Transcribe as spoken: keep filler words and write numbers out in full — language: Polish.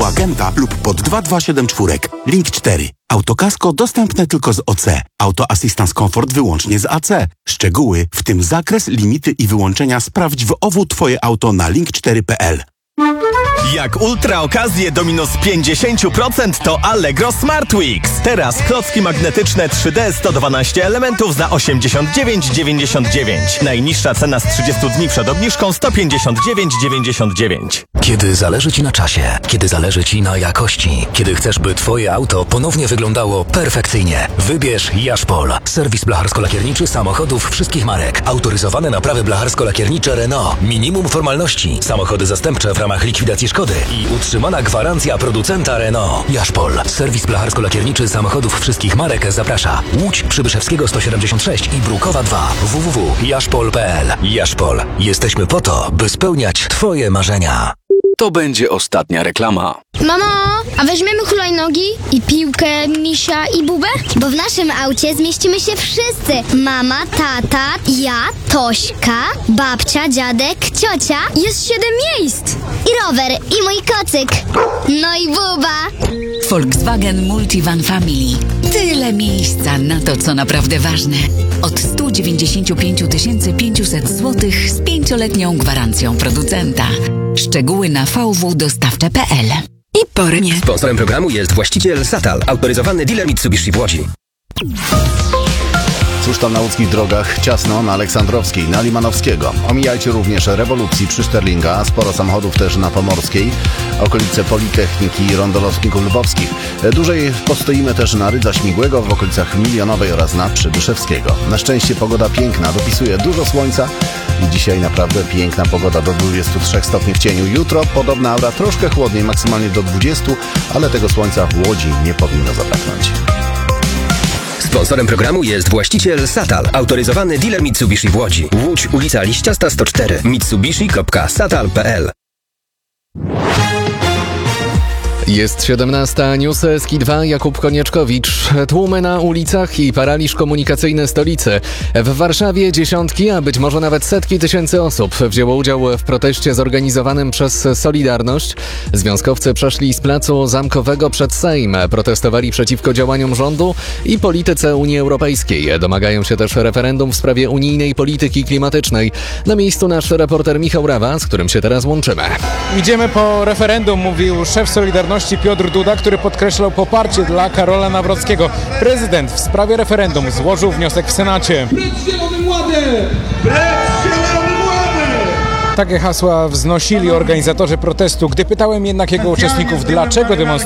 agenta lub pod dwa dwa siedem cztery. Link cztery. Autokasko dostępne tylko z O C. Auto Assistance Comfort wyłącznie z A C. Szczegóły, w tym zakres, limity i wyłączenia sprawdź w O W Twoje auto na link cztery kropka p l. Jak ultra okazje do minus pięćdziesiąt procent to Allegro Smart Weeks. Teraz klocki magnetyczne trzy D sto dwanaście elementów za osiemdziesiąt dziewięć dziewięćdziesiąt dziewięć. Najniższa cena z trzydziestu dni przed obniżką sto pięćdziesiąt dziewięć dziewięćdziesiąt dziewięć. Kiedy zależy Ci na czasie, kiedy zależy Ci na jakości, kiedy chcesz, by Twoje auto ponownie wyglądało perfekcyjnie, wybierz Jaszpol. Serwis blacharsko-lakierniczy samochodów wszystkich marek. Autoryzowane naprawy blacharsko-lakiernicze Renault. Minimum formalności. Samochody zastępcze w ramach likwidacji szkody i utrzymana gwarancja producenta Renault. Jaszpol. Serwis blacharsko-lakierniczy samochodów wszystkich marek zaprasza. Łódź, Przybyszewskiego sto siedemdziesiąt sześć i Brukowa dwa. w w w kropka jaszpol kropka p l. Jaszpol. Jesteśmy po to, by spełniać Twoje marzenia. To będzie ostatnia reklama. Mamo, a weźmiemy hulajnogi i piłkę, misia i bubę? Bo w naszym aucie zmieścimy się wszyscy. Mama, tata, ja, Tośka, babcia, dziadek, ciocia. Jest siedem miejsc. I rower, i mój kocyk. No i buba. Volkswagen Multivan Family. Tyle miejsca na to, co naprawdę ważne. Od sto dziewięćdziesiąt pięć tysięcy pięćset złotych z pięcioletnią gwarancją producenta. Szczegóły na v w dostawcze kropka p l. I pornie. Sponsorem programu jest właściciel Satal, autoryzowany dealer Mitsubishi w Łodzi. Cóż tam na łódzkich drogach? Ciasno na Aleksandrowskiej, na Limanowskiego. Omijajcie również Rewolucji przy Szterlinga, sporo samochodów też na Pomorskiej, okolice Politechniki i Rondolowników Lwowskich. Dłużej postoimy też na Rydza Śmigłego w okolicach Milionowej oraz na Przybyszewskiego. Na szczęście pogoda piękna, dopisuje dużo słońca i dzisiaj naprawdę piękna pogoda do dwudziestu trzech stopni w cieniu. Jutro podobna aura, troszkę chłodniej, maksymalnie do dwudziestu, ale tego słońca w Łodzi nie powinno zabraknąć. Sponsorem programu jest właściciel Satal, autoryzowany dealer Mitsubishi w Łodzi. Łódź, ulica Liściasta sto cztery. mitsubishi kropka satal kropka p l. Jest siedemnasta, newsy S K I dwa, Jakub Konieczkowicz. Tłumy na ulicach i paraliż komunikacyjny stolicy. W Warszawie dziesiątki, a być może nawet setki tysięcy osób wzięło udział w proteście zorganizowanym przez Solidarność. Związkowcy przeszli z placu Zamkowego przed Sejm, protestowali przeciwko działaniom rządu i polityce Unii Europejskiej. Domagają się też referendum w sprawie unijnej polityki klimatycznej. Na miejscu nasz reporter Michał Rawa, z którym się teraz łączymy. Idziemy po referendum, mówił szef Solidarności Piotr Duda, który podkreślał poparcie dla Karola Nawrockiego. Prezydent w sprawie referendum złożył wniosek w Senacie. Precz Zielonym Ładem! Precz Zielonym Ładem! Takie hasła wznosili organizatorzy protestu. Gdy pytałem jednak jego uczestników, dlaczego demonstrują,